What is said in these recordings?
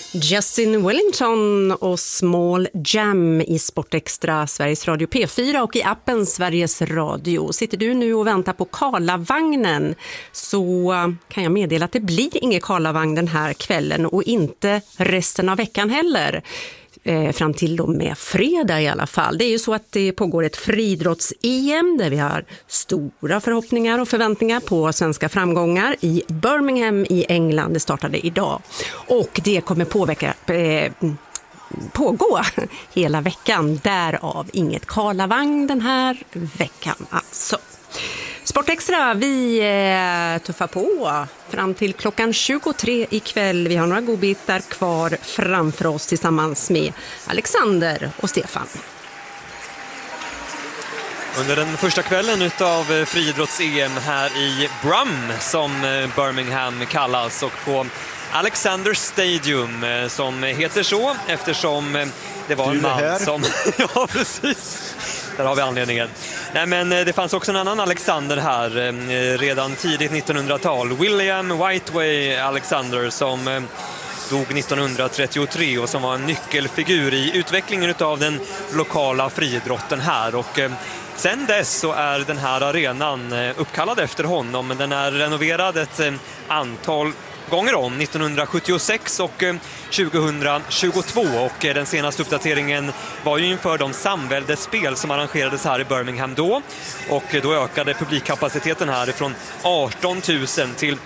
Justin Wellington och Small Jam i Sportextra, Sveriges Radio P4 och i appen Sveriges Radio. Sitter du nu och väntar på Karlavagnen så kan jag meddela att det blir ingen Karlavagn den här kvällen och inte resten av veckan heller. Fram till och med fredag i alla fall. Det är ju så att det pågår ett friidrotts-EM där vi har stora förhoppningar och förväntningar på svenska framgångar i Birmingham i England. Det startade idag och det kommer pågå hela veckan. Därav inget Karlavagn den här veckan alltså. Sportextra, vi tuffar på fram till klockan 23 ikväll. Vi har några godbitar kvar framför oss tillsammans med Alexander och Stefan. Under den första kvällen av friidrotts-EM här i Brum som Birmingham kallas och på Alexander Stadium som heter så eftersom det var en man som... Ja, precis. Där har vi anledningen. Nej, men det fanns också en annan Alexander här redan tidigt 1900-tal. William Whiteway Alexander som dog 1933 och som var en nyckelfigur i utvecklingen av den lokala friidrotten här. Och sen dess så är den här arenan uppkallad efter honom. Men den är renoverad ett antal gånger om, 1976 och 2022 och den senaste uppdateringen var ju inför de samväldesspel som arrangerades här i Birmingham då och då ökade publikkapaciteten här från 18 000 till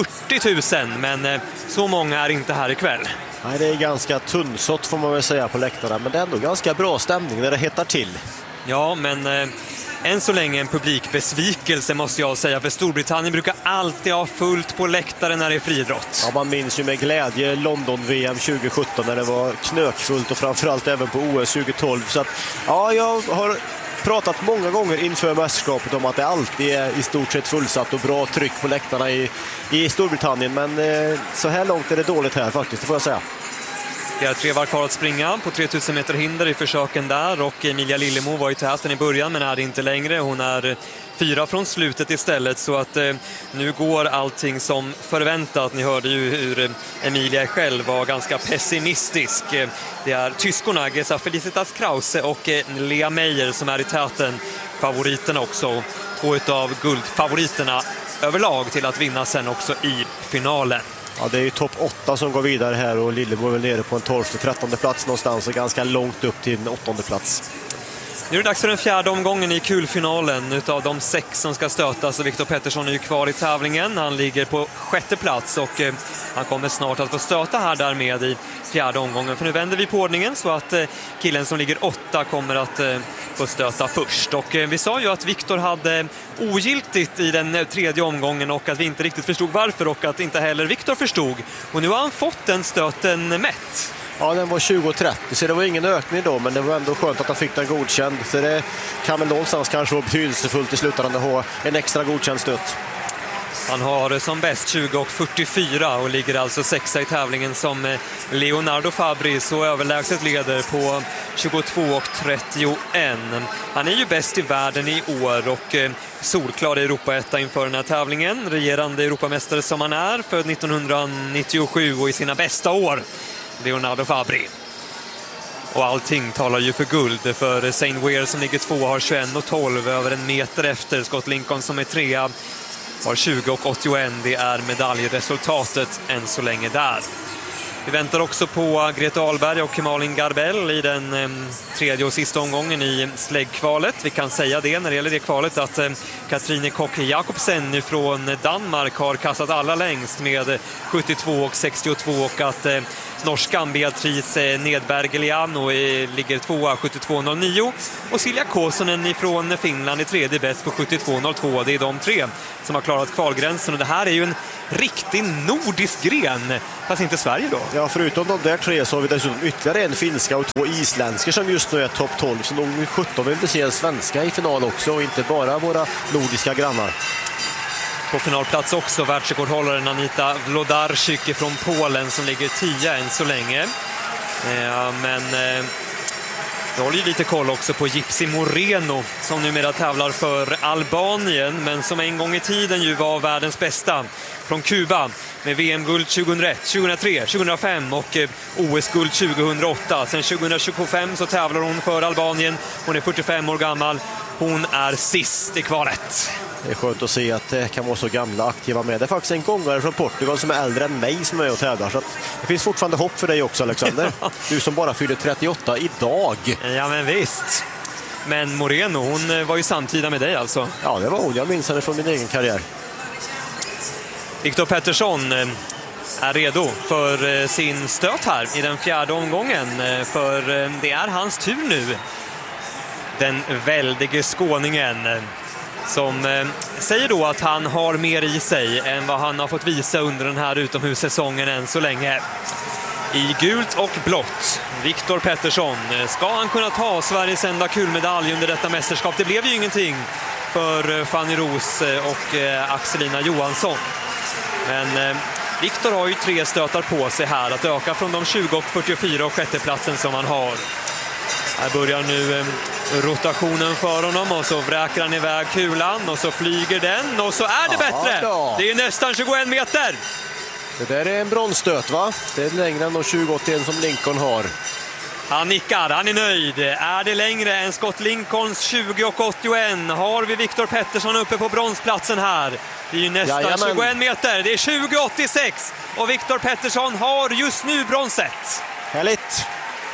40 000 men så många är inte här ikväll. Nej, det är ganska tunnsått får man väl säga på läktarna men det är ändå ganska bra stämning när det hettar till. Ja, men än så länge en publikbesvikelse måste jag säga, för Storbritannien brukar alltid ha fullt på läktaren när det är friidrott. Ja, man minns ju med glädje London-VM 2017 när det var knökfullt och framförallt även på OS 2012. Så att, ja, jag har pratat många gånger inför mästerskapet om att det alltid är i stort sett fullsatt och bra tryck på läktarna i Storbritannien. Men så här långt är det dåligt här faktiskt, det får jag säga. Det är 3 varv kvar att springa på 3000 meter hinder i försöken där och Emilia Lillemo var i täten i början men är det inte längre. Hon är 4 från slutet istället så att nu går allting som förväntat. Ni hörde ju hur Emilia själv var ganska pessimistisk. Det är tyskorna Gesa Felicitas Krause och Lea Meyer som är i täten, favoriterna också. 2 av guldfavoriterna överlag till att vinna sen också i finalen. Ja, det är ju topp 8 som går vidare här och Lillebo är väl nere på en 12-13 plats någonstans och ganska långt upp till en 8:e plats. Nu är det dags för den 4:e omgången i kulfinalen utav de 6 som ska stötas och Viktor Pettersson är ju kvar i tävlingen. Han ligger på 6:e plats och han kommer snart att få stöta här därmed i 4:e omgången. För nu vänder vi på ordningen så att killen som ligger 8 kommer att få stöta först. Och vi sa ju att Viktor hade ogiltigt i den 3:e omgången och att vi inte riktigt förstod varför och att inte heller Viktor förstod. Och nu har han fått den stöten mätt. Ja, den var 20:30 så det var ingen ökning då, men det var ändå skönt att han fick den godkänd. Så det kan väl någonstans kanske vara betydelsefullt i slutändan att ha en extra godkänd stöt. Han har som bäst 20:44 och ligger alltså 6 i tävlingen som Leonardo Fabri så överlägset leder på 22:31. Han är ju bäst i världen i år och solklar i Europa-etta inför den här tävlingen. Regerande Europamästare som han är, född 1997 och i sina bästa år. Leonardo Fabri. Och allting talar ju för guld för Saint Weir som ligger 2 har 21:12 över en meter efter. Scott Lincoln som är 3 har 20:81. Det är medaljresultatet än så länge där. Vi väntar också på Greta Ahlberg och Malin Garbell i den 3:e och sista omgången i släggkvalet. Vi kan säga det när det gäller det kvalet att Katrine Koch Jakobsen från Danmark har kastat alla längst med 72:62 och att norskan Beatrice Nedberg-Eliano ligger 2 72:09 och Silja Kosonen från Finland är 3:e bäst på 72:02. Det är de 3 som har klarat kvalgränsen och det här är ju en riktig nordisk gren, fast inte Sverige då. Ja, förutom de där 3 så har vi dessutom ytterligare en finska och 2 isländskor som just nu är topp 12. Så nog 17 vill vi se en svenska i final också och inte bara våra nordiska grannar. På finalplats också världsrekordhållaren Anita Wlodarczyk från Polen som ligger 10 än så länge. Men Jag håller ju lite koll också på Gypsy Moreno som numera tävlar för Albanien, men som en gång i tiden ju var världens bästa från Kuba med VM-guld 2001, 2003, 2005 och OS-guld 2008. Sen 2025 så tävlar hon för Albanien. Hon är 45 år gammal. Hon är sist i kvalet. Det är skönt att se att det kan vara så gamla aktiva med. Det är faktiskt en gångare från Portugal som är äldre än mig som är och tävlar. Så det finns fortfarande hopp för dig också, Alexander. Du som bara fyller 38 idag. Ja, men visst. Men Moreno, hon var ju samtida med dig alltså. Ja, det var hon. Jag minns henne från min egen karriär. Viktor Pettersson är redo för sin stöt här i den fjärde omgången. För det är hans tur nu. Den väldige skåningen som säger då att han har mer i sig än vad han har fått visa under den här utomhussäsongen än så länge. I gult och blått, Viktor Pettersson. Ska han kunna ta Sveriges enda kulmedalj under detta mästerskap? Det blev ju ingenting för Fanny Ros och Axelina Johansson. Men Viktor har ju 3 stötar på sig här att öka från de 20 och 44 och sjätteplatsen som han har. Här börjar nu rotationen för honom och så vräker han iväg kulan och så flyger den och så är det bättre. Det är nästan 21 meter. Det där är en bronsstöt, va? Det är längre än de 2081 som Lincoln har. Han nickar, han är nöjd. Är det längre än Scott Lincolns 20 och 81 har vi Viktor Pettersson uppe på bronsplatsen här. Det är ju nästan 21 meter. Det är 20,86 och Viktor Pettersson har just nu bronset. Härligt.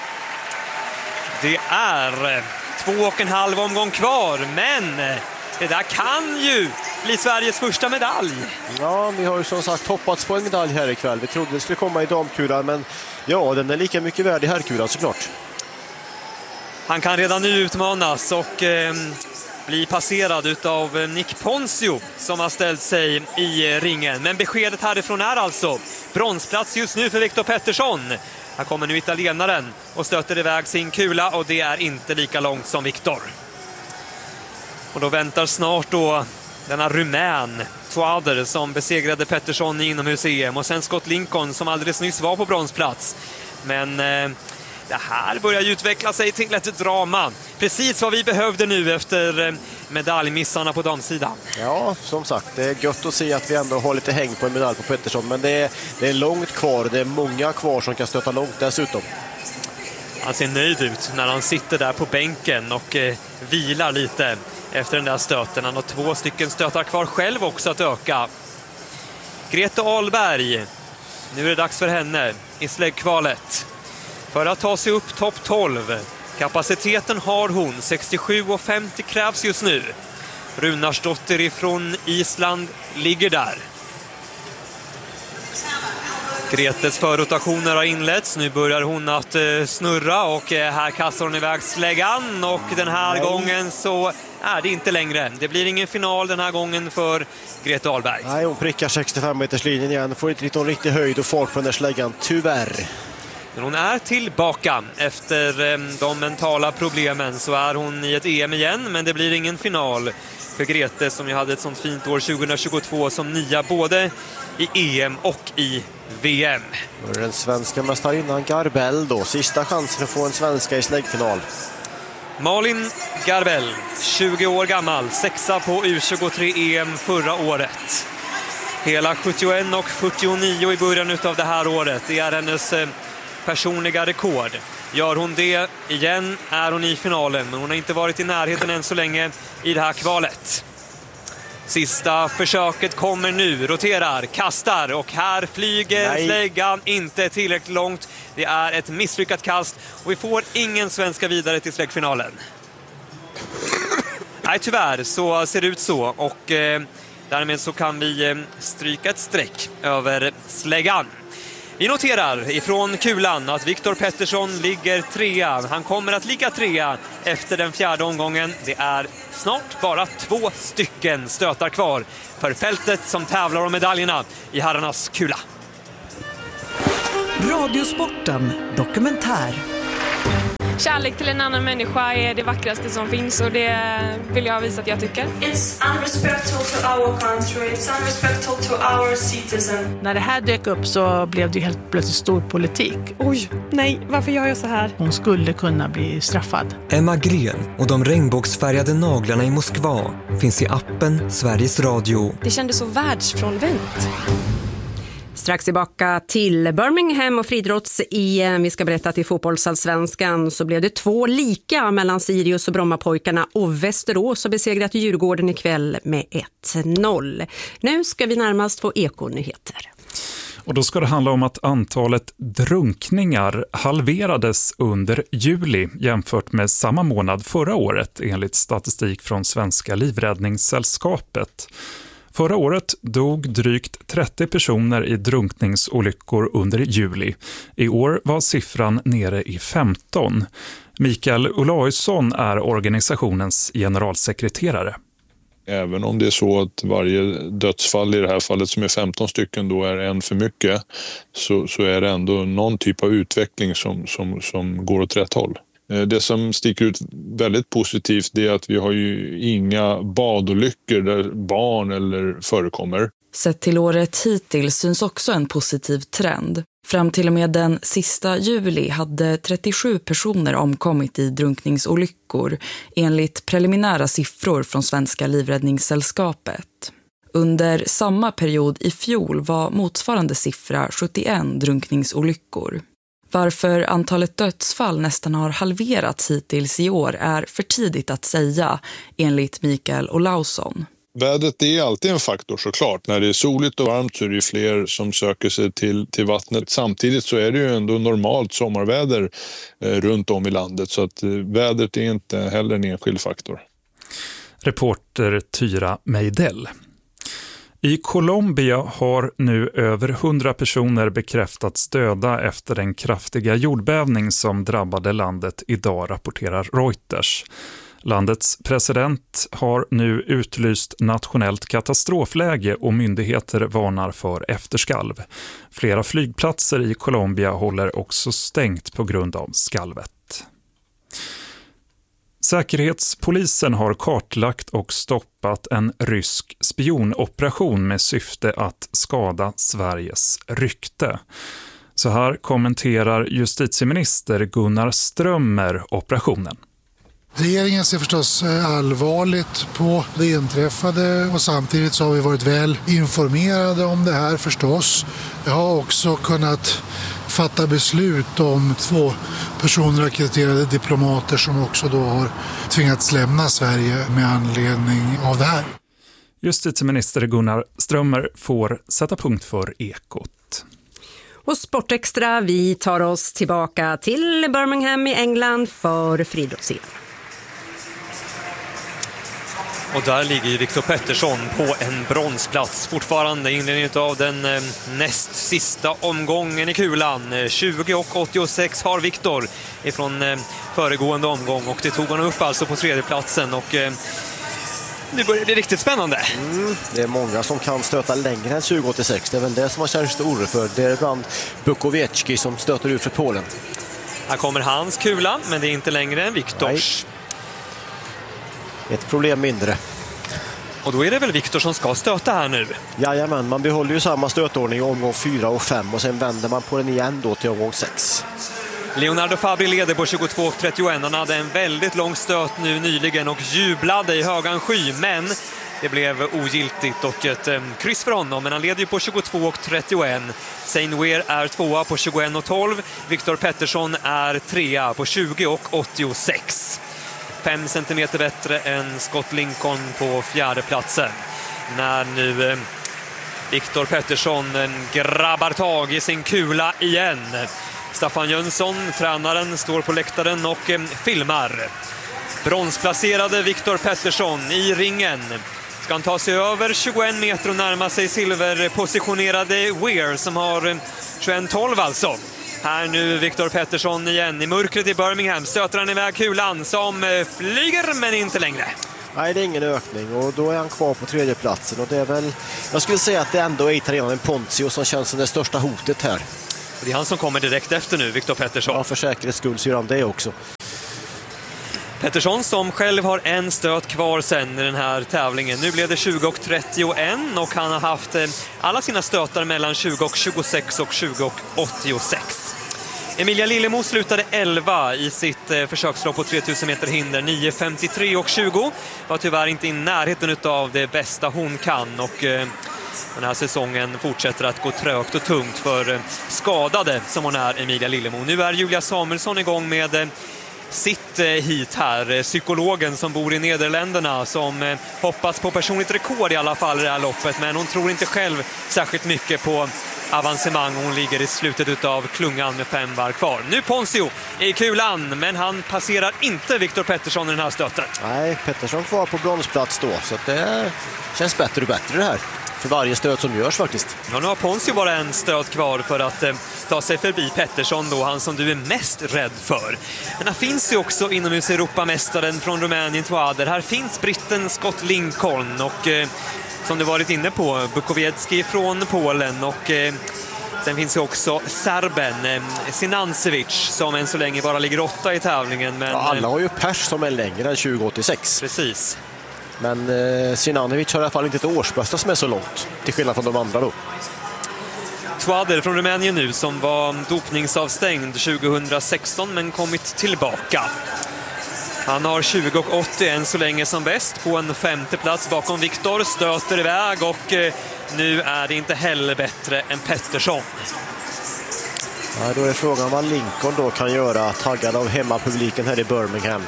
Det är 2,5 omgång kvar, men det där kan ju bli Sveriges första medalj. Ja, vi har ju som sagt hoppats på en medalj här ikväll. Vi trodde det skulle komma i damkulan, men ja, den är lika mycket värd i herrkulan såklart. Han kan redan nu utmanas och bli passerad av Nick Ponzio som har ställt sig i ringen. Men beskedet härifrån är alltså bronsplats just nu för Viktor Pettersson. Här kommer nu italienaren och stöter iväg sin kula och det är inte lika långt som Viktor. Och då väntar snart då denna rumän Toader som besegrade Pettersson i inomhus-EM och sen Scott Lincoln som alldeles nyss var på bronsplats. Men det här börjar ju utveckla sig till ett drama. Precis vad vi behövde nu efter medaljmissarna på damsidan. Ja, som sagt, det är gött att se att vi ändå har lite häng på en medalj på Pettersson. Men det är långt kvar, det är många kvar som kan stöta långt dessutom. Han ser nöjd ut när han sitter där på bänken och vilar lite efter den där stöten. Han har 2 stycken stötar kvar själv också att öka. Grete Ahlberg, nu är det dags för henne i släggkvalet. För att ta sig upp topp 12. Kapaciteten har hon, 67,50 krävs just nu. Runarsdotter ifrån Island ligger där. Gretes förrotationer har inletts. Nu börjar hon att snurra och här kastar hon iväg släggan. Och den här gången så är det inte längre. Det blir ingen final den här gången för Grete Ahlberg. Nej, hon prickar 65-meterslinjen igen. Får inte någon riktig höjd och fart på den där släggan, tyvärr. Men hon är tillbaka efter de mentala problemen, så är hon i ett EM igen, men det blir ingen final för Grete som ju hade ett sånt fint år 2022 som 9 både i EM och i VM. Den svenska mästarinnan Garbell då, sista chansen att få en svenska i släggfinal. Malin Garbell, 20 år gammal, 6:a på U23 EM förra året. Hela 71 och 49 i början av det här året, det är hennes personliga rekord. Gör hon det igen är hon i finalen, men hon har inte varit i närheten än så länge i det här kvalet. Sista försöket kommer nu, roterar, kastar och här flyger släggan inte tillräckligt långt. Det är ett misslyckat kast och vi får ingen svenska vidare till släggfinalen. Nej, tyvärr så ser det ut så och därmed så kan vi stryka ett streck över släggan. Vi noterar ifrån kulan att Viktor Pettersson ligger 3:a. Han kommer att ligga 3:a efter den fjärde omgången. Det är snart bara 2 stycken stötar kvar för fältet som tävlar om medaljerna i herrarnas kula. Radiosporten dokumentär. Kärlek till en annan människa är det vackraste som finns och det vill jag visa att jag tycker. It's unrespectful to our country, it's unrespectful to our citizen. När det här dök upp så blev det helt plötsligt stor politik. Oj, nej, varför gör jag så här? Hon skulle kunna bli straffad. Emma Gren och de regnbågsfärgade naglarna i Moskva finns i appen Sveriges Radio. Det kändes så världsfrånvänt. Strax tillbaka till Birmingham och friidrotts-EM. Vi ska berätta att i fotbollsallsvenskan så blev det 2 lika mellan Sirius och Brommapojkarna och Västerås och besegrat Djurgården ikväll med 1-0. Nu ska vi närmast få ekonyheter. Och då ska det handla om att antalet drunkningar halverades under juli jämfört med samma månad förra året enligt statistik från Svenska livräddningssällskapet. Förra året dog drygt 30 personer i drunkningsolyckor under juli. I år var siffran nere i 15. Mikael Olausson är organisationens generalsekreterare. Även om det är så att varje dödsfall i det här fallet som är 15 stycken då är en för mycket så är det ändå någon typ av utveckling som går åt rätt håll. Det som sticker ut väldigt positivt är att vi har ju inga badolyckor där barn eller förekommer. Sett till året hittills syns också en positiv trend. Fram till och med den sista juli hade 37 personer omkommit i drunkningsolyckor enligt preliminära siffror från Svenska livräddningssällskapet. Under samma period i fjol var motsvarande siffra 71 drunkningsolyckor. Varför antalet dödsfall nästan har halverats hittills i år är för tidigt att säga, enligt Mikael Olausson. Vädret är alltid en faktor såklart. När det är soligt och varmt så är det fler som söker sig till vattnet. Samtidigt så är det ju ändå normalt sommarväder runt om i landet så att vädret är inte heller en enskild faktor. Reporter Tyra Meidell. I Colombia har nu över 100 personer bekräftats döda efter den kraftiga jordbävning som drabbade landet idag, rapporterar Reuters. Landets president har nu utlyst nationellt katastrofläge och myndigheter varnar för efterskalv. Flera flygplatser i Colombia håller också stängt på grund av skalvet. Säkerhetspolisen har kartlagt och stoppat en rysk spionoperation med syfte att skada Sveriges rykte. Så här kommenterar justitieminister Gunnar Strömmer operationen. Regeringen ser förstås allvarligt på det inträffade och samtidigt så har vi varit väl informerade om det här förstås. Jag har också kunnat fatta beslut om 2 personrekryterade diplomater som också då har tvingats lämna Sverige med anledning av det här. Justitieminister Gunnar Strömmer får sätta punkt för Ekot. Och Sportextra, vi tar oss tillbaka till Birmingham i England för friidrotts-EM. Och där ligger ju Viktor Pettersson på en bronsplats fortfarande inledningen av den näst sista omgången i kulan. 20,86 har Viktor ifrån föregående omgång och det tog han upp alltså på 3:e platsen och nu börjar det bli riktigt spännande. Det är många som kan stöta längre än 20,86. Det är väl det som man känner sig orolig för. Det är ibland Bukowiecki som stöter ut för Polen. Här kommer hans kula, men det är inte längre än Viktors. Nej. Ett problem mindre. Och då är det väl Viktor som ska stöta här nu? Jajamän, man behåller ju samma stötordning i omgång 4 och 5 och sen vänder man på den igen då till omgång 6. Leonardo Fabri leder på 22,31. Han hade en väldigt lång stöt nu nyligen och jublade i högan sky, men det blev ogiltigt och ett kryss för honom. Men han leder ju på 22,31. Seinwere är 2 på 21,12. Viktor Pettersson är 3 på 20,86. 5 centimeter bättre än Scott Lincoln på 4:e platsen. När nu Viktor Pettersson grabbar tag i sin kula igen. Staffan Jönsson, tränaren, står på läktaren och filmar. Bronsplacerade Viktor Pettersson i ringen. Ska han ta sig över 21 meter och närma sig silverpositionerade Weir som har 21,12 alltså. Här nu Viktor Pettersson igen i mörkret i Birmingham. Stöter han iväg kulan som flyger men inte längre. Nej, det är ingen ökning och då är han kvar på 3:e platsen. Och det är väl, jag skulle säga att det ändå är italienaren Ponzio som känns som det största hotet här. Det är han som kommer direkt efter nu, Viktor Pettersson. Ja, för säkerhets skull så gör han det också. Pettersson som själv har en stöt kvar sen i den här tävlingen. Nu blev det 20:31 och han har haft alla sina stötar mellan 20:26 och 20:86. Emilia Lillemo slutade 11 i sitt försökslopp på 3000 meter hinder, 9:53 och 20. Var tyvärr inte i närheten av det bästa hon kan, och den här säsongen fortsätter att gå trögt och tungt för skadade som hon är, Emilia Lillemo. Nu är Julia Samuelsson igång med sitt hit här, psykologen som bor i Nederländerna, som hoppas på personligt rekord i alla fall i det här loppet, men hon tror inte själv särskilt mycket på avancemang. Hon ligger i slutet av klungan med 5 varv kvar. Nu Ponzio i kulan, men han passerar inte Viktor Pettersson i den här stöten. Nej, Pettersson kvar på bronsplats då, så att det känns bättre och bättre det här för varje stöt som görs faktiskt. Ja, nu har Ponzio bara en stöt kvar för att ta sig förbi Pettersson då, han som du är mest rädd för. Men här finns ju också inomhus Europamästaren från Rumänien, Toader. Här finns britten Scott Lincoln och som du varit inne på, Bukowiecki från Polen, och sen finns ju också serben Sinancevic som än så länge bara ligger 8 i tävlingen. Men, alla har ju pers som är längre än 20:86. Precis. Men Sinanovic har i alla fall inte ett årsbästa som är så långt, till skillnad från de andra då. Toader från Rumänien nu, som var dopningsavstängd 2016 men kommit tillbaka. Han har 20:80 än så länge som bäst på en 5:e plats bakom Viktor, stöter iväg, och nu är det inte heller bättre än Pettersson. Ja, då är frågan vad Lincoln då kan göra, taggad av hemmapubliken här i Birmingham.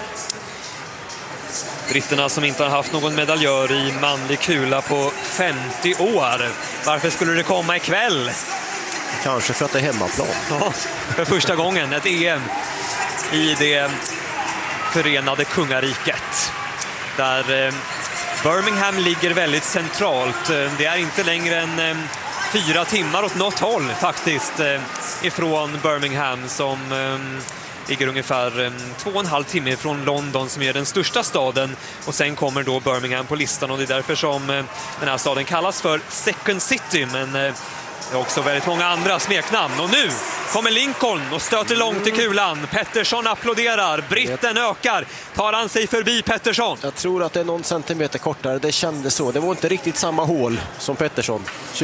Britterna som inte har haft någon medaljör i manlig kula på 50 år. Varför skulle det komma ikväll? Kanske för att det är hemmaplan. Ja, för första gången ett EM i det förenade kungariket. Där Birmingham ligger väldigt centralt. Det är inte längre än 4 timmar åt något håll faktiskt ifrån Birmingham, som ligger ungefär 2,5 timmar från London som är den största staden, och sen kommer då Birmingham på listan, och det är därför som den här staden kallas för Second City, men det är också väldigt många andra smeknamn. Och nu kommer Lincoln och stöter långt i kulan. Pettersson applåderar, britten ökar. Tar han sig förbi Pettersson? Jag tror att det är någon centimeter kortare, det kändes så. Det var inte riktigt samma hål som Pettersson.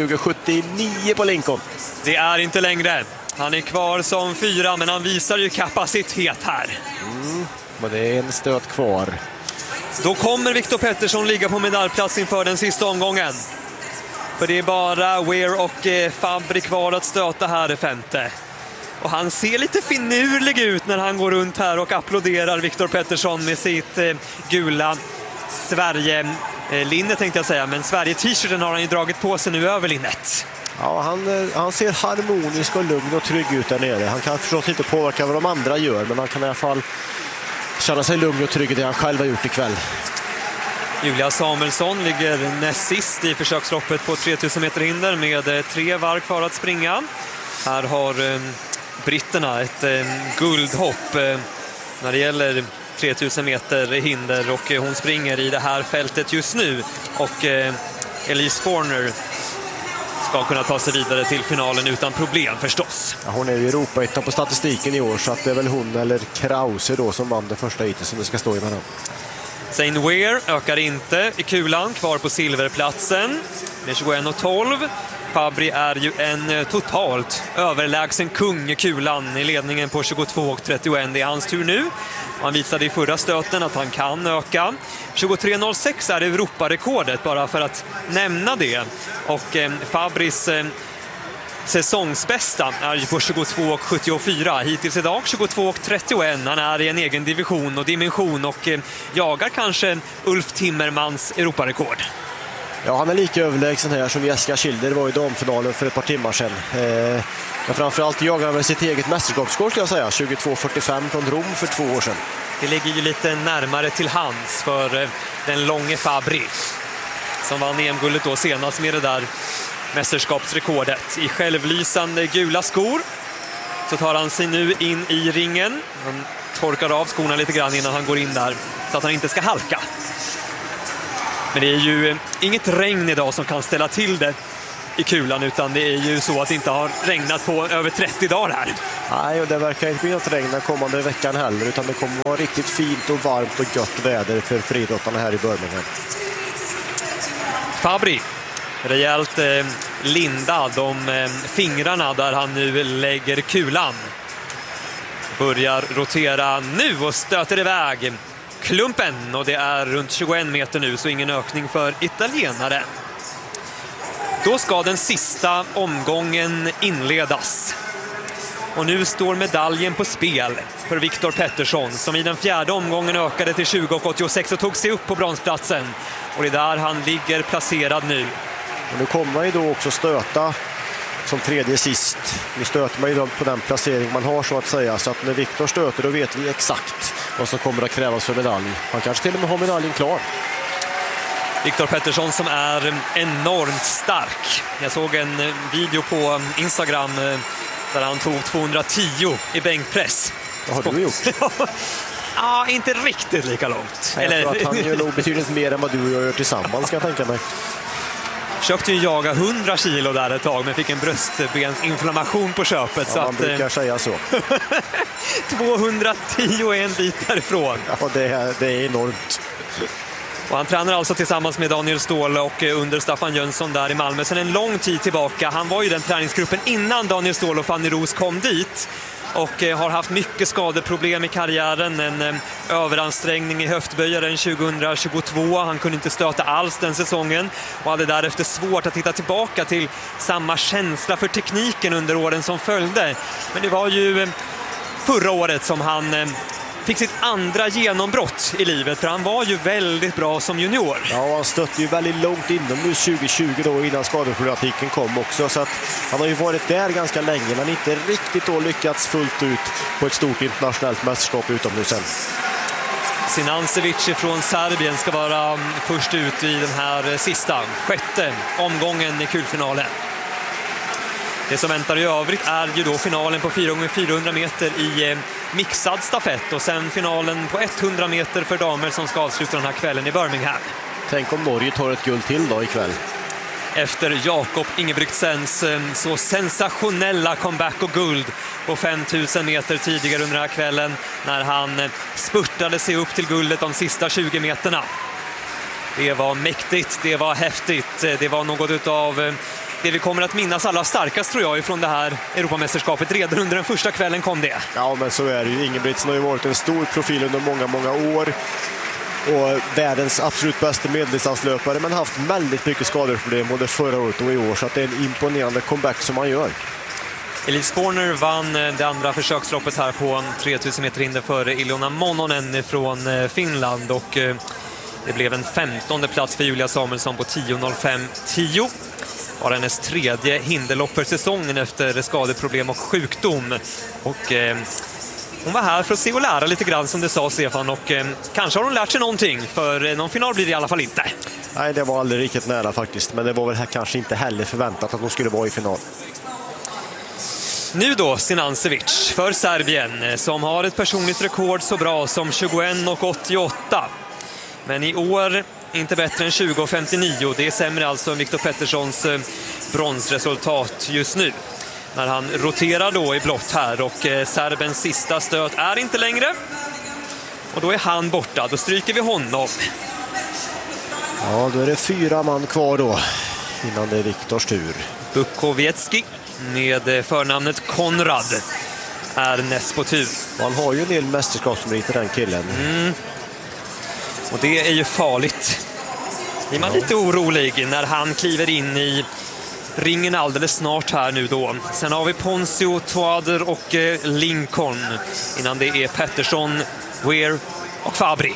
20:79 på Lincoln. Det är inte längre. Han är kvar som 4, men han visar ju kapacitet här. Men det är en stöt kvar. Då kommer Viktor Pettersson ligga på medaljplats inför den sista omgången. För det är bara Weir och Fabri kvar att stöta här i 5:e. Och han ser lite finurlig ut när han går runt här och applåderar Viktor Pettersson med sitt gula Sverige-linne tänkte jag säga. Men Sverige-t-shirten har han ju dragit på sig nu över linnet. Ja, han ser harmonisk och lugn och trygg ut där nere. Han kan förstås inte påverka vad de andra gör, men han kan i alla fall känna sig lugn och trygg i det han själv har gjort ikväll. Julia Samuelsson ligger näst sist i försöksloppet på 3000 meter hinder med 3 varv kvar att springa. Här har britterna ett guldhopp när det gäller 3000 meter hinder, och hon springer i det här fältet just nu, och Elise Forner ska kunna ta sig vidare till finalen utan problem förstås. Ja, hon är ju Europa-etta på statistiken i år, så att det är väl hon eller Krause då som vann det första hitet som det ska stå emellan. Zane Weir ökar inte i kulan, kvar på silverplatsen med 21:12. Fabri är ju en totalt överlägsen kung i kulan i ledningen på 22:31. Det är hans tur nu. Han visade i förra stöten att han kan öka. 23:06 är Europarekordet, bara för att nämna det. Och Fabris säsongsbästa är ju på 22:74. Hittills idag 22:31. Han är i en egen division och dimension och jagar kanske Ulf Timmermans Europarekord. Ja, han är lika överlägsen här som Jessica Schilder var i damfinalen för ett par timmar sedan. Men framförallt jagar han väl sitt eget mästerskapsskår, ska jag säga. 22:45 från Rom för 2 år sedan. Det ligger ju lite närmare till hands för den långe Fabri, som vann EM-guldet då senast med det där mästerskapsrekordet. I självlysande gula skor så tar han sig nu in i ringen. Han torkar av skorna lite grann innan han går in där, så att han inte ska halka. Men det är ju inget regn idag som kan ställa till det i kulan, utan det är ju så att det inte har regnat på över 30 dagar här. Nej, och det verkar inte bli något regn den kommande veckan heller, utan det kommer vara riktigt fint och varmt och gött väder för friidrottarna här i Birmingham. Fabri, rejält lindad om fingrarna där han nu lägger kulan. Börjar rotera nu och stöter iväg klumpen, och det är runt 21 meter nu, så ingen ökning för italienare. Då ska den sista omgången inledas. Och nu står medaljen på spel för Viktor Pettersson, som i den fjärde omgången ökade till 20,86 och tog sig upp på bronsplatsen. Och det är där han ligger placerad nu. Och nu kommer man ju då också stöta som tredje sist. Nu stöter man ju på den placering man har, så att säga. Så att när Viktor stöter, då vet vi exakt vad som kommer att krävas för medalj. Han kanske till och med har medaljen klar. Viktor Pettersson som är enormt stark. Jag såg en video på Instagram där han tog 210 i bänkpress. Vad har du gjort? Ja, inte riktigt lika långt. Jag tror att han gör nog betydligt mer än vad du och jag gör tillsammans, ska jag tänka mig. Försökte ju jaga 100 kilo där ett tag, men fick en bröstbensinflammation på köpet. Ja, så man att, brukar säga så. 210 är en bit därifrån. Ja, det är enormt. Och han tränar alltså tillsammans med Daniel Ståhl och under Staffan Jönsson där i Malmö sedan en lång tid tillbaka. Han var ju den träningsgruppen innan Daniel Ståhl och Fanny Roos kom dit. Och har haft mycket skadeproblem i karriären. En överansträngning i höftböjaren 2022. Han kunde inte stöta alls den säsongen. Och hade därefter svårt att hitta tillbaka till samma känsla för tekniken under åren som följde. Men det var ju förra året som han fick sitt andra genombrott i livet, för han var ju väldigt bra som junior. Ja, han stötte ju väldigt långt inomhus 2020 då, innan skadeproblematiken kom också, så att han har ju varit där ganska länge, men inte riktigt då lyckats fullt ut på ett stort internationellt mästerskap utomhus än. Sinancevic från Serbien ska vara först ut i den här sista, sjätte omgången i kulfinalen. Det som väntar i övrigt är ju då finalen på 4x400 meter i mixad stafett och sen finalen på 100 meter för damer som ska avsluta den här kvällen i Birmingham. Tänk om Norge tar ett guld till då ikväll. Efter Jakob Ingebrigtsens så sensationella comeback och guld på 5000 meter tidigare under den här kvällen när han spurtade sig upp till guldet de sista 20 meterna. Det var mäktigt, det var häftigt, det var något utav det vi kommer att minnas allra starkast, tror jag, från det här Europamästerskapet. Redan under den första kvällen kom det. Ja, men så är det ju. Ingebrigtsen har ju varit en stor profil under många, många år. Och världens absolut bästa medeldistanslöpare, men haft väldigt mycket skadeproblem både förra året och i år. Så att det är en imponerande comeback som han gör. Elise Forner vann det andra försöksloppet här på 3000 meter hinder före Ilona Mononen från Finland. Och det blev en 15:e plats för Julia Samuelsson på 10.05.10. Var hennes tredje hinderlopp för säsongen efter skadeproblem och sjukdom. Och hon var här för att se och lära lite grann, som det sa Stefan. Och kanske har hon lärt sig någonting, för någon final blir det i alla fall inte. Nej, det var aldrig riktigt nära faktiskt. Men det var väl här kanske inte heller förväntat att hon skulle vara i final. Nu då Sinancevic för Serbien, som har ett personligt rekord så bra som 21.88. Men i år inte bättre än 20.59. Det är sämre alltså än Viktor Petterssons bronsresultat just nu. När han roterar då i blått här, och Serbens sista stöt är inte längre. Och då är han borta, då stryker vi honom. Ja, då är det 4 man kvar då innan det är Viktors tur. Bukowiecki med förnamnet Konrad är näst på tur. Man har ju en del mästerskapsmeriter, den killen. Och det är ju farligt. Är man lite orolig när han kliver in i ringen alldeles snart här nu då. Sen har vi Ponzio, Toader och Lincoln innan det är Pettersson, Weir och Fabri.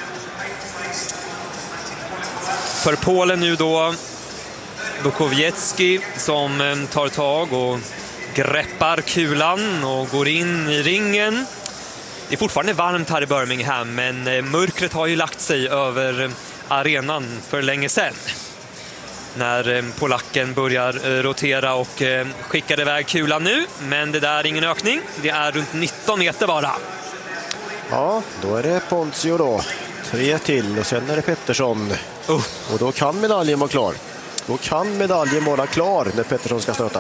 För Polen nu då Bukowiecki som tar tag och greppar kulan och går in i ringen. Det är fortfarande varmt här i Birmingham, men mörkret har ju lagt sig över arenan för länge sedan. När polacken börjar rotera och skickar iväg kulan nu. Men det där är ingen ökning. Det är runt 19 meter bara. Ja, då är det Ponzio då. 3 till och sen är det Pettersson. Och då kan medaljen vara klar. Då kan medaljen vara klar när Pettersson ska stöta.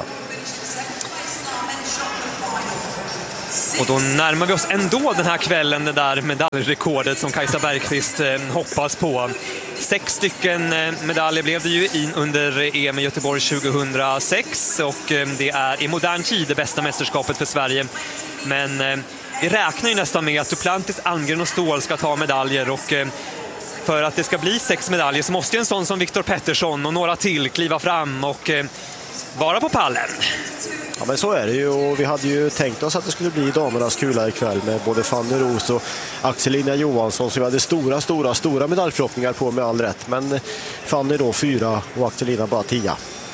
Och då närmar vi oss ändå den här kvällen, det där medaljrekordet som Kajsa Bergqvist hoppas på. 6 stycken medaljer blev det ju under EM i Göteborg 2006 och det är i modern tid det bästa mästerskapet för Sverige. Men vi räknar ju nästan med att Duplantis, Almgren och Ståhl ska ta medaljer och för att det ska bli 6 medaljer så måste ju en sån som Viktor Pettersson och några till kliva fram och vara på pallen. Ja, men så är det ju, och vi hade ju tänkt oss att det skulle bli damernas kula ikväll med både Fanny Roos och Axelina Johansson, så vi hade stora medaljförhoppningar på med all rätt. Men Fanny då 4 och Axelina bara 10.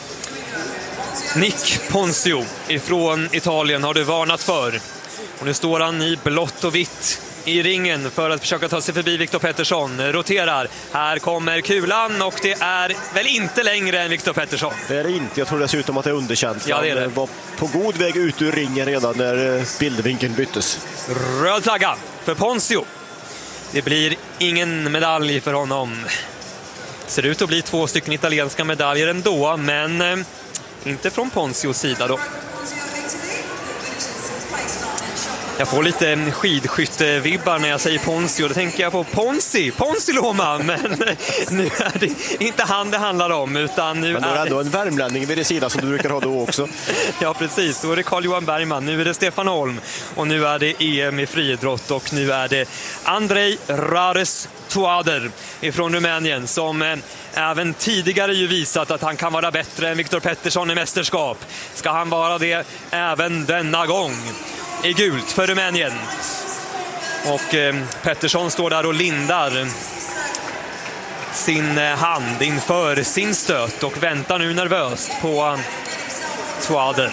Nick Ponzio ifrån Italien har du varnat för. Och nu står han i blått och vitt i ringen för att försöka ta sig förbi Viktor Pettersson. Roterar. Här kommer kulan och det är väl inte längre än Viktor Pettersson. Det är det inte. Jag tror dessutom att det är underkänt. Ja, det är det. Han var på god väg ut ur ringen redan när bildvinkeln byttes. Röd flagga för Ponzio. Det blir ingen medalj för honom. Ser ut att bli 2 stycken italienska medaljer ändå, men inte från Ponzios sida då. Jag får lite skidskyttevibbar när jag säger Ponzio. Då tänker jag på Ponzi Loma, men nu är det inte han det handlar om. Utan nu men då är det ändå en värmlänning vid din sida som du brukar ha då också. Ja, precis. Då är det Carl-Johan Bergman, nu är det Stefan Holm och nu är det EM i friidrott och nu är det Andrei Rares-Toader ifrån Rumänien som även tidigare ju visat att han kan vara bättre än Viktor Pettersson i mästerskap. Ska han vara det även denna gång? I gult för Rumänien. Och Pettersson står där och lindar sin hand inför sin stöt och väntar nu nervöst på Toader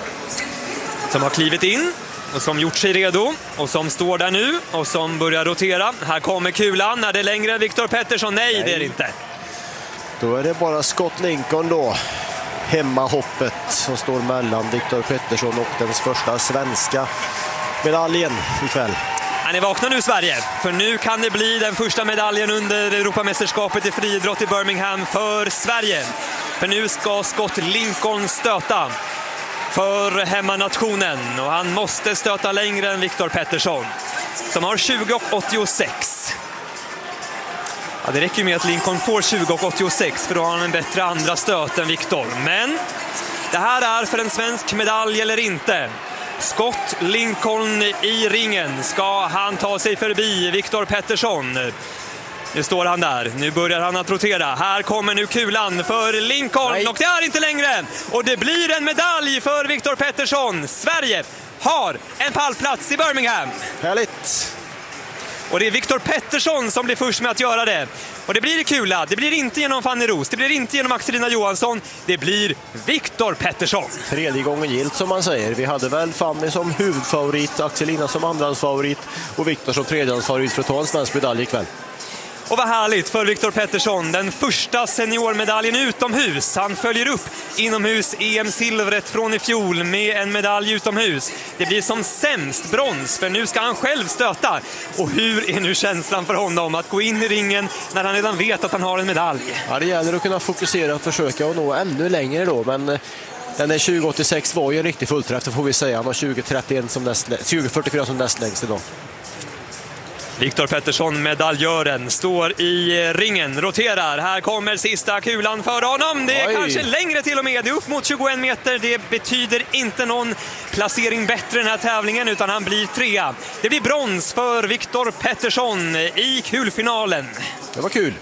som har klivit in och som gjort sig redo och som står där nu och som börjar rotera. Här kommer kulan. Är det längre än Viktor Pettersson? Nej, det är det inte. Då är det bara Scott Lincoln då. Hemmahoppet som står mellan Viktor Pettersson och den första svenska medaljen ikväll. Ni vaknar nu, Sverige, för nu kan det bli den första medaljen under Europamästerskapet i friidrott i Birmingham för Sverige. För nu ska Scott Lincoln stöta för hemmanationen och han måste stöta längre än Viktor Pettersson som har 20,86. Ja, det räcker ju med att Lincoln får 20,86 för då har han en bättre andra stöt än Viktor. Men det här är för en svensk medalj eller inte. Scott Lincoln i ringen. Ska han ta sig förbi Viktor Pettersson? Nu står han där. Nu börjar han att rotera. Här kommer nu kulan för Lincoln. Nej. Och det är inte längre. Och det blir en medalj för Viktor Pettersson. Sverige har en pallplats i Birmingham. Härligt. Och det är Viktor Pettersson som blir först med att göra det. Och det blir i kula. Det blir inte genom Fanny Roos. Det blir inte genom Axelina Johansson. Det blir Viktor Pettersson. 3:e gången gilt som man säger. Vi hade väl Fanny som huvudfavorit, Axelina som andrahandsfavorit och Viktor som tredjehandsfavorit för att ta en svensk medalj ikväll. Och vad härligt för Viktor Pettersson, den första seniormedaljen utomhus. Han följer upp inomhus EM-silvret från i fjol med en medalj utomhus. Det blir som sämst brons, för nu ska han själv stöta. Och hur är nu känslan för honom att gå in i ringen när han redan vet att han har en medalj? Ja, det gäller att kunna fokusera och försöka och nå ännu längre då, men den där 2086 var ju en riktig fullträff, får vi säga. Han har 2044 som näst längst idag. Viktor Pettersson, medaljören, står i ringen, roterar. Här kommer sista kulan för honom. Det är kanske längre till och med. Det är upp mot 21 meter. Det betyder inte någon placering bättre i den här tävlingen, utan han blir 3. Det blir brons för Viktor Pettersson i kulfinalen. Det var kul.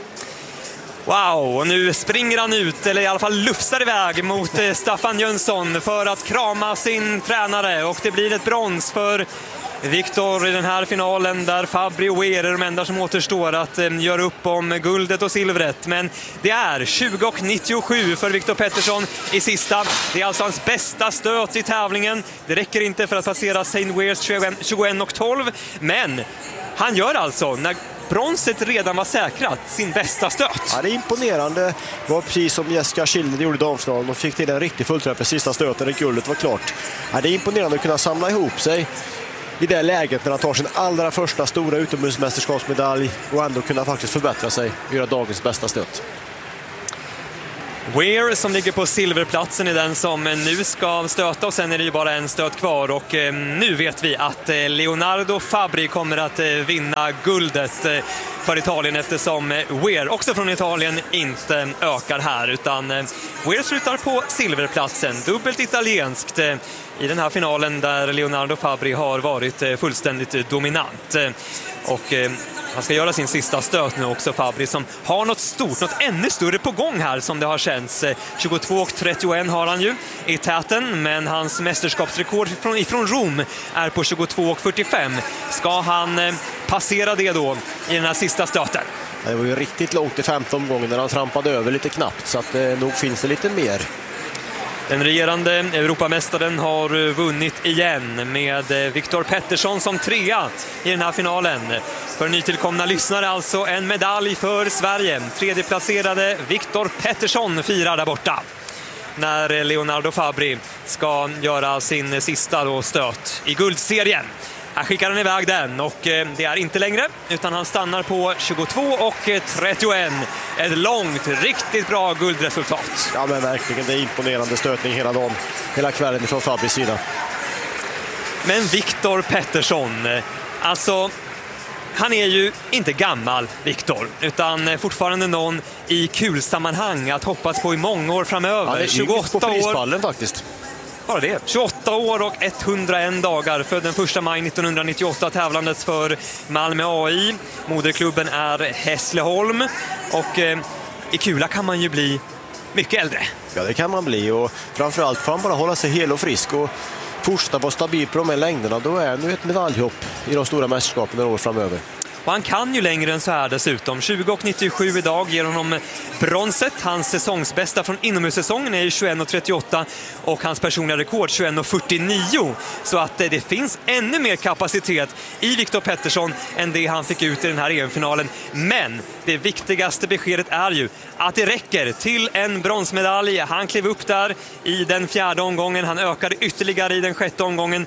Wow, och nu springer han ut, eller i alla fall lufsar iväg mot Staffan Jönsson för att krama sin tränare. Och det blir ett brons för Viktor i den här finalen där Fabri och Weir är de enda som återstår att göra upp om guldet och silvret. Men det är 20,97 för Viktor Pettersson i sista. Det är alltså hans bästa stöt i tävlingen. Det räcker inte för att passera St. Weirs 21,12. Men han gör alltså, när bronset redan var säkrat, sin bästa stöt. Ja, det är imponerande. Det var precis som Jessica Schilder gjorde i damfinalen och fick till en riktig fullträff i sista stöten när guldet var klart. Ja, det är imponerande att kunna samla ihop sig i det läget när han tar sin allra första stora utomhusmästerskapsmedalj och ändå kunna faktiskt förbättra sig och göra dagens bästa stöt. Weir som ligger på silverplatsen är den som nu ska stöta, och sen är det ju bara en stöt kvar, och nu vet vi att Leonardo Fabbri kommer att vinna guldet för Italien, eftersom Weir, också från Italien, inte ökar här, utan Weir slutar på silverplatsen, dubbelt italienskt i den här finalen där Leonardo Fabbri har varit fullständigt dominant. Och han ska göra sin sista stöt nu också, Fabbri, som har något stort, något ännu större på gång här som det har känts. 22,31 har han ju i täten, men hans mästerskapsrekord ifrån Rom är på 22,45. Ska han passera det då i den här sista stöten? Det var ju riktigt långt i 15 omgången när han trampade över lite knappt, så att nog finns det lite mer. Den regerande Europamästaren har vunnit igen med Viktor Pettersson som trea i den här finalen. För nytillkomna lyssnare alltså en medalj för Sverige. Tredjeplacerade Viktor Pettersson firar där borta när Leonardo Fabbri ska göra sin sista då stöt i guldserien. Här skickar han iväg den, och det är inte längre, utan han stannar på 22,31. Ett långt, riktigt bra guldresultat. Ja, men verkligen, det är imponerande stötning hela dagen, hela kvällen från Fabbris sida. Men Viktor Pettersson, alltså han är ju inte gammal, Viktor, utan fortfarande någon i kulsammanhang att hoppas på i många år framöver. Ja, det är 28 på prispallen år faktiskt. Bara det. 28 år och 101 dagar. Född den 1 maj 1998, tävlandet för Malmö AI. Moderklubben är Hässleholm, och i kula kan man ju bli mycket äldre. Ja, det kan man bli, och framförallt får man bara hålla sig hel och frisk och fortsätta vara stabil på de här längderna. Då är nu ett medaljhopp i de stora mästerskapen några år framöver. Och han kan ju längre än så här dessutom. 20,97 idag ger honom bronset. Hans säsongsbästa från inomhussäsongen är 21,38 och hans personliga rekord 21,49. Så att det finns ännu mer kapacitet i Viktor Pettersson än det han fick ut i den här EM-finalen. Men det viktigaste beskedet är ju att det räcker till en bronsmedalj. Han klev upp där i den 4:e omgången. Han ökade ytterligare i den 6:e omgången.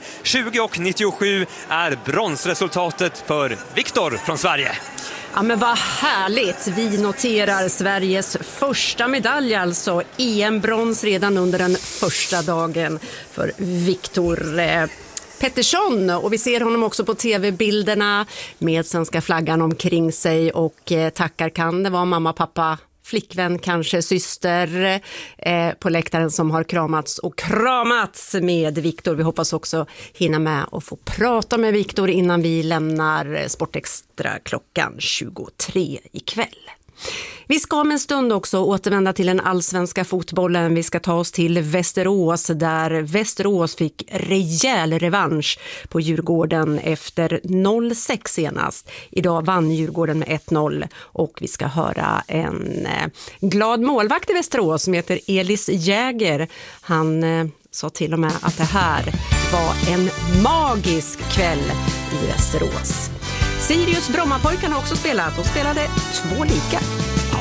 20,97 är bronsresultatet för Viktor från Sverige. Ja, men vad härligt. Vi noterar Sveriges första medalj, alltså EM-brons redan under den första dagen för Viktor Pettersson, och vi ser honom också på tv-bilderna med svenska flaggan omkring sig, och tackar kan det vara mamma, pappa, flickvän, kanske syster på läktaren som har kramats med Viktor. Vi hoppas också hinna med och få prata med Viktor innan vi lämnar Sportextra klockan 23 ikväll. Vi ska om en stund också återvända till den allsvenska fotbollen. Vi ska ta oss till Västerås, där Västerås fick rejäl revansch på Djurgården efter 0-6 senast. Idag vann Djurgården med 1-0, och vi ska höra en glad målvakt i Västerås som heter Elis Jäger. Han sa till och med att det här var en magisk kväll i Västerås. Sirius Brommapojkarna har också spelat och spelade 2 lika.